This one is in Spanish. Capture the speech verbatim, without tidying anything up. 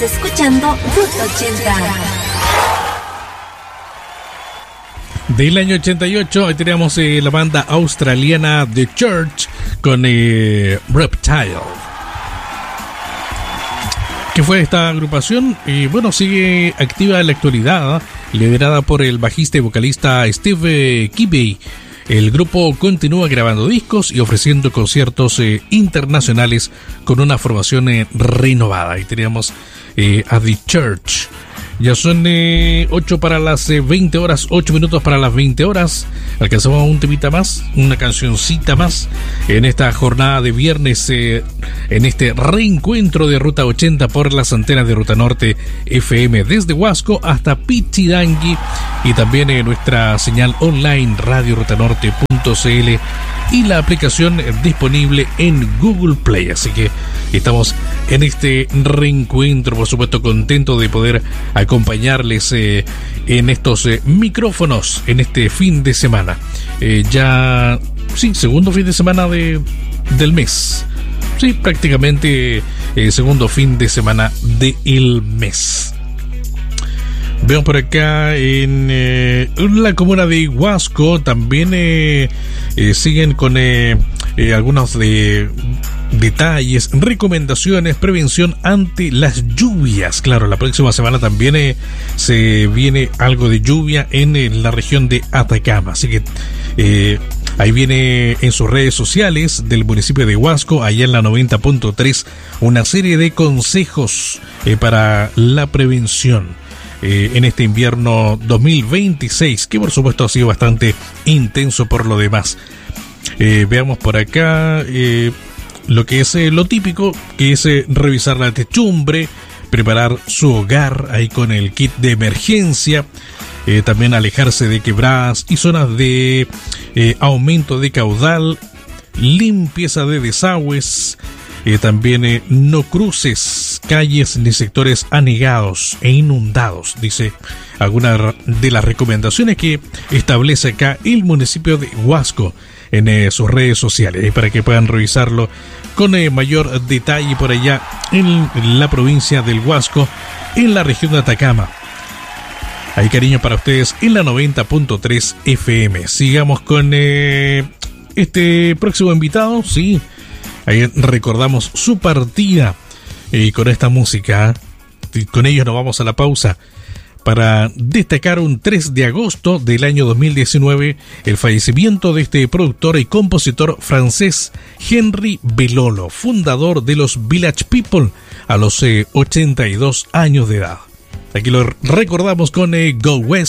Escuchando Ruta ochenta. Del año ochenta y ocho, ahí teníamos eh, la banda australiana The Church con eh, Reptile. ¿Qué fue esta agrupación? Eh, bueno, sigue activa en la actualidad, liderada por el bajista y vocalista Steve Kibbe. El grupo continúa grabando discos y ofreciendo conciertos eh, internacionales con una formación eh, renovada. Ahí teníamos eh, a The Church. Ya son eh, ocho para las eh, veinte horas, ocho minutos para las veinte horas. Alcanzamos un temita más, una cancioncita más en esta jornada de viernes, eh, en este reencuentro de Ruta ochenta por las antenas de Ruta Norte F M desde Huasco hasta Pichidangui y también en nuestra señal online radio ruta norte punto c l y la aplicación disponible en Google Play. Así que estamos en este reencuentro, por supuesto, contento de poder acompañarles eh, en estos eh, micrófonos en este fin de semana. Eh, ya, sí, segundo fin de semana de, del mes. Sí, prácticamente eh, segundo fin de semana del mes. Veo por acá en eh, la comuna de Huasco también eh, eh, siguen con eh, eh, algunos de detalles, recomendaciones, prevención ante las lluvias. Claro, la próxima semana también eh, se viene algo de lluvia en, en la región de Atacama. Así que eh, ahí viene en sus redes sociales del municipio de Huasco, allá en la noventa punto tres, una serie de consejos eh, para la prevención. Eh, en este invierno dos mil veintiséis, que por supuesto ha sido bastante intenso por lo demás. Eh, veamos por acá eh, lo que es eh, lo típico, que es eh, revisar la techumbre, preparar su hogar ahí con el kit de emergencia, eh, también alejarse de quebradas y zonas de eh, aumento de caudal, limpieza de desagües. Eh, también eh, no cruces calles ni sectores anegados e inundados, dice alguna de las recomendaciones que establece acá el municipio de Huasco en eh, sus redes sociales, eh, para que puedan revisarlo con eh, mayor detalle por allá en la provincia del Huasco, en la región de Atacama. Hay cariño para ustedes en la noventa punto tres F M. Sigamos con eh, este próximo invitado, sí. Ahí recordamos su partida y eh, con esta música, y con ellos nos vamos a la pausa para destacar un tres de agosto del año dos mil diecinueve el fallecimiento de este productor y compositor francés Henry Belolo, fundador de los Village People a los eh, ochenta y dos años de edad. Aquí lo recordamos con eh, Go West.